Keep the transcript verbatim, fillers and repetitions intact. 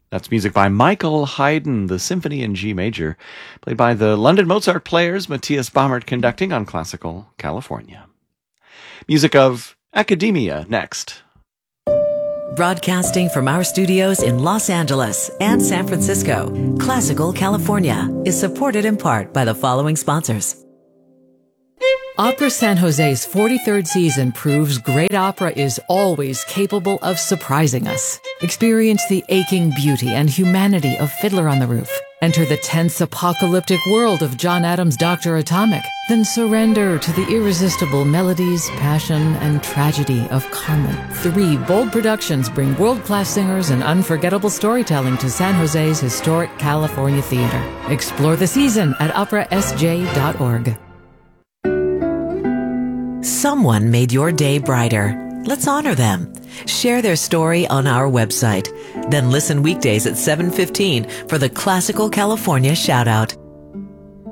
That's music by Michael Haydn, the Symphony in G Major, played by the London Mozart Players, Matthias Baumert conducting on Classical California. Music of Academia next. Broadcasting from our studios in Los Angeles and San Francisco, Classical California is supported in part by the following sponsors. Opera San Jose's forty-third season proves great opera is always capable of surprising us. Experience the aching beauty and humanity of Fiddler on the Roof. Enter the tense apocalyptic world of John Adams' Doctor Atomic. Then surrender to the irresistible melodies, passion, and tragedy of Carmen. Three bold productions bring world-class singers and unforgettable storytelling to San Jose's historic California theater. Explore the season at opera s j dot org. Someone made your day brighter. Let's honor them. Share their story on our website. Then listen weekdays at seven fifteen for the Classical California Shoutout.